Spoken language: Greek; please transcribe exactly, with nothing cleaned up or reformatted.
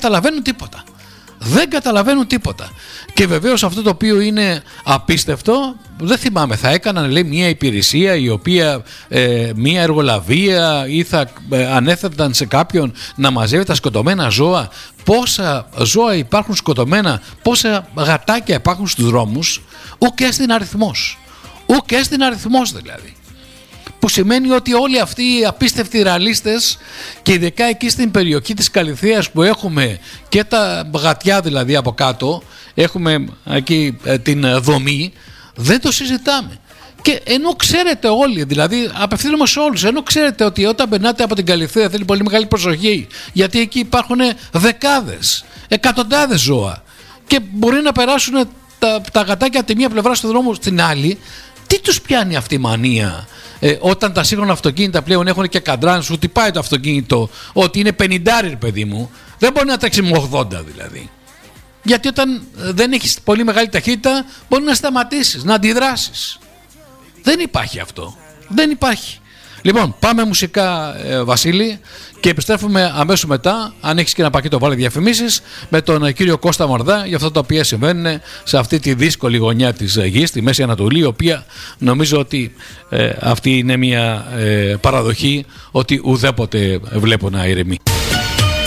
καταλαβαίνουν τίποτα. Δεν καταλαβαίνουν τίποτα. Και βεβαίως αυτό το οποίο είναι απίστευτο, δεν θυμάμαι, θα έκαναν λέει μια υπηρεσία η οποία ε, μια εργολαβία ή θα ε, ανέθεταν σε κάποιον να μαζεύει τα σκοτωμένα ζώα. Πόσα ζώα υπάρχουν σκοτωμένα, πόσα γατάκια υπάρχουν στους δρόμους, ουκ έστιν αριθμός. Ουκ έστιν αριθμός δηλαδή. Που σημαίνει ότι όλοι αυτοί οι απίστευτοι ραλίστες, και ειδικά εκεί στην περιοχή της Καλυθίας που έχουμε και τα γατιά δηλαδή από κάτω, έχουμε εκεί την δομή, δεν το συζητάμε. Και ενώ ξέρετε όλοι, δηλαδή απευθύνομαι σε όλους, ενώ ξέρετε ότι όταν περνάτε από την Καλυθία θέλει πολύ μεγάλη προσοχή, γιατί εκεί υπάρχουν δεκάδες, εκατοντάδες ζώα και μπορεί να περάσουν τα, τα γατάκια από τη μία πλευρά στο δρόμο στην άλλη. Τι τους πιάνει αυτή η μανία ε, όταν τα σύγχρονα αυτοκίνητα πλέον έχουν και καντράν, σου τυπάει το αυτοκίνητο ότι είναι πενηντάρι, παιδί μου, δεν μπορεί να τρέξει με ογδόντα δηλαδή. Γιατί όταν δεν έχεις πολύ μεγάλη ταχύτητα μπορεί να σταματήσεις, να αντιδράσεις. Δεν υπάρχει αυτό. Δεν υπάρχει. Λοιπόν, πάμε μουσικά, ε, Βασίλη, και επιστρέφουμε αμέσως μετά, αν έχεις και ένα πακέτο βάλε διαφημίσεις, με τον κύριο Κώστα Μορδά για αυτά τα οποία συμβαίνουν σε αυτή τη δύσκολη γωνιά της γης, τη Μέση Ανατολή, η οποία νομίζω ότι ε, αυτή είναι μια ε, παραδοχή ότι ουδέποτε βλέπω να ηρεμεί.